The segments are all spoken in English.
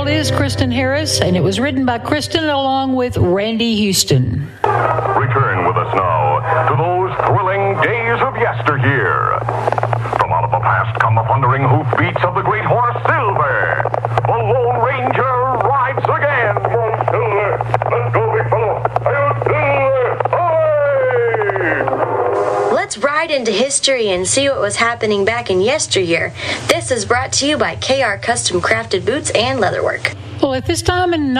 title is Kristen Harris, and it was written by Kristen along with Randy Houston. Return with us now to those thrilling days of yesteryear. From out of the past come the thundering hoofbeats of the great horse Silver. The Lone Ranger rides again. Come on, Silver. Let's go, big fellow. Hi-yo, Silver. Away! Let's ride into history and see what was happening back in yesteryear. This is brought to you by KR Custom Crafted Boots and Leatherwork. Well, at this time in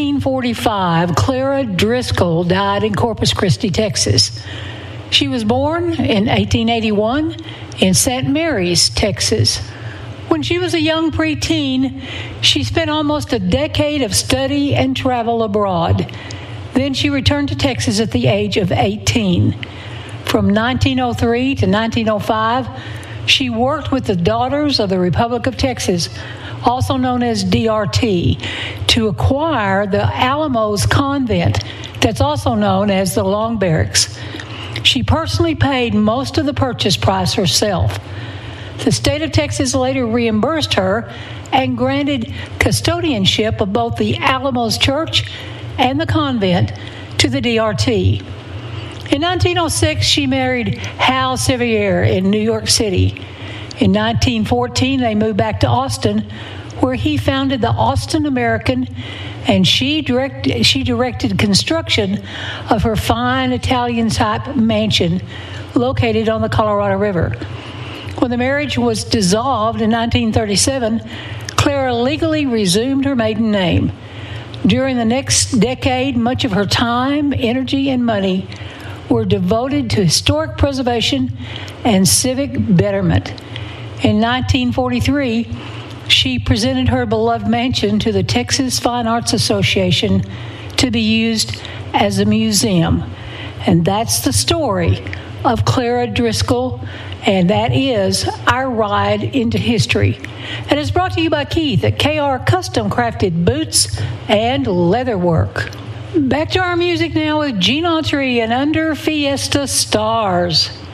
1945, Clara Driscoll died in Corpus Christi, Texas. She was born in 1881 in St. Mary's, Texas. When she was a young preteen, she spent almost a decade of study and travel abroad. Then she returned to Texas at the age of 18. From 1903 to 1905, she worked with the Daughters of the Republic of Texas, also known as DRT, to acquire the Alamos Convent, that's also known as the Long Barracks. She personally paid most of the purchase price herself. The state of Texas later reimbursed her and granted custodianship of both the Alamos Church and the convent to the DRT. In 1906, she married Hal Sevier in New York City. In 1914, they moved back to Austin, where he founded the Austin American, and she directed construction of her fine Italian-type mansion located on the Colorado River. When the marriage was dissolved in 1937, Clara legally resumed her maiden name. During the next decade, much of her time, energy, and money were devoted to historic preservation and civic betterment. In 1943, she presented her beloved mansion to the Texas Fine Arts Association to be used as a museum. And that's the story of Clara Driscoll, and that is our ride into history. And it's brought to you by Keith at KR Custom Crafted Boots and Leatherwork. Back to our music now with Gene Autry and Under Fiesta Stars.